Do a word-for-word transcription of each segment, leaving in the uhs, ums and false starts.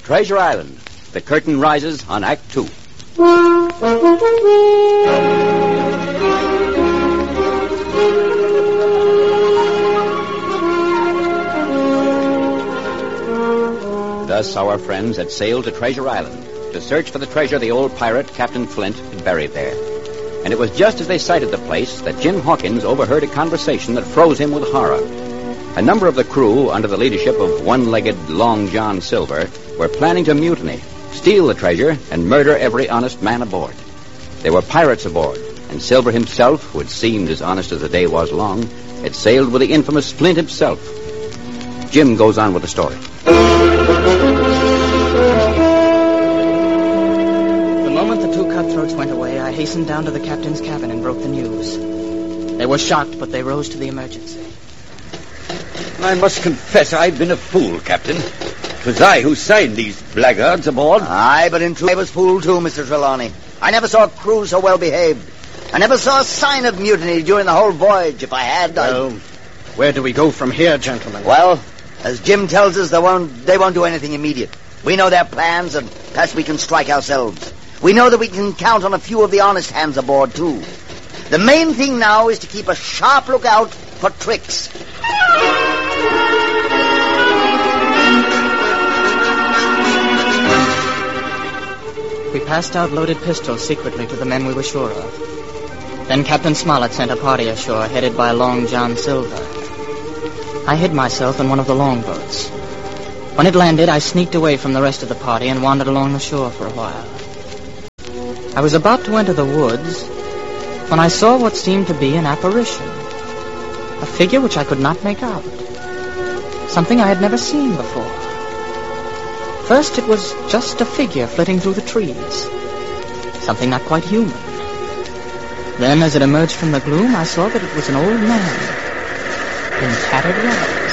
Treasure Island. The curtain rises on Act Two. Thus our friends had sailed to Treasure Island to search for the treasure the old pirate, Captain Flint, had buried there. And it was just as they sighted the place that Jim Hawkins overheard a conversation that froze him with horror. A number of the crew, under the leadership of one-legged Long John Silver, were planning to mutiny, steal the treasure, and murder every honest man aboard. There were pirates aboard, and Silver himself, who had seemed as honest as the day was long, had sailed with the infamous Flint himself. Jim goes on with the story. The moment the two cutthroats went away, I hastened down to the captain's cabin and broke the news. They were shocked, but they rose to the emergency. I must confess I've been a fool, Captain. It was I who signed these blackguards aboard. Aye, but in truth I was fooled too, Mister Trelawney. I never saw a crew so well behaved. I never saw a sign of mutiny during the whole voyage. If I had, I... Well, where do we go from here, gentlemen? Well, as Jim tells us, they won't, they won't do anything immediate. We know their plans, and perhaps we can strike ourselves. We know that we can count on a few of the honest hands aboard, too. The main thing now is to keep a sharp lookout for tricks. We passed out loaded pistols secretly to the men we were sure of. Then Captain Smollett sent a party ashore headed by Long John Silver. I hid myself in one of the longboats. When it landed, I sneaked away from the rest of the party and wandered along the shore for a while. I was about to enter the woods when I saw what seemed to be an apparition. A figure which I could not make out. Something I had never seen before. First, it was just a figure flitting through the trees. Something not quite human. Then, as it emerged from the gloom, I saw that it was an old man in tattered rags.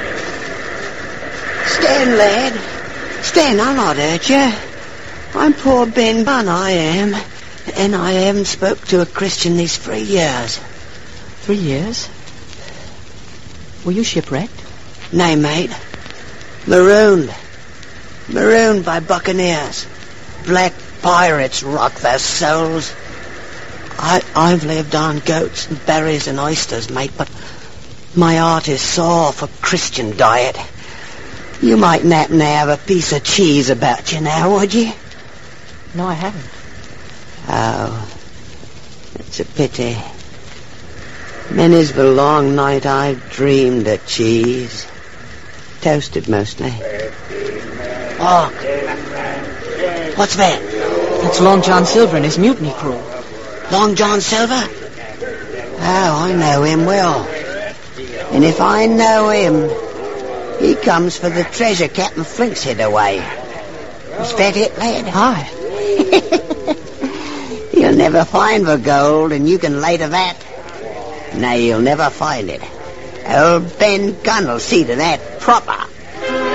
Stand, lad. Stand, I'll not hurt you. I'm poor Ben Gunn, I am. And I haven't spoke to a Christian these three years. Three years? Were you shipwrecked? Nay, mate. Marooned. Marooned by buccaneers. Black pirates rock their souls. I, I've lived on goats and berries and oysters, mate, but my heart is sore for Christian diet. You mightn't happen to have a piece of cheese about you now, would you? No, I haven't. Oh, it's a pity. Many's the long night I've dreamed of cheese. Toasted mostly. Oh, what's that? That's Long John Silver and his mutiny crew. Long John Silver? Oh, I know him well. And if I know him, he comes for the treasure Captain Flint's hid away. Is that it, lad? Aye. You'll never find the gold, and you can lay to that. Nay, you'll never find it. Old Ben Gunn'll see to that proper.